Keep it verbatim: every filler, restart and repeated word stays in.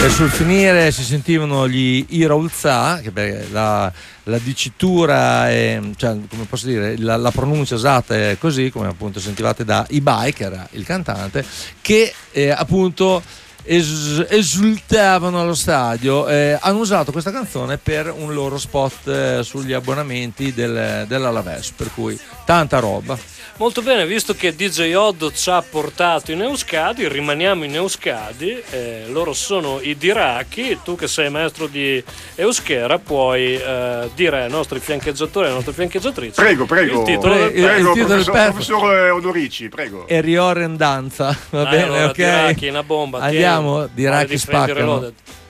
E sul finire si sentivano gli Iraulza, che beh, la, la dicitura, è, cioè, come posso dire, la, la pronuncia esatta è così, come appunto sentivate da Ibai, che era il cantante, che eh, appunto es- esultavano allo stadio. Eh, hanno usato questa canzone per un loro spot eh, sugli abbonamenti del, dell'Alaves, per cui tanta roba. Molto bene, visto che D J Odd ci ha portato in Euskadi, rimaniamo in Euskadi, eh, loro sono i Diraki. Tu che sei maestro di Euskera puoi eh, dire ai nostri fiancheggiatori e alle nostre fiancheggiatrici prego, prego, il titolo Pre- del pezzo. il prego, titolo del professor, pezzo. professore Onorici, prego. E Rioren danza, va Dai, bene, allora, ok? Diraki, una bomba. Andiamo, tieni. Diraki Vale di Freddy spaccano. Reloaded.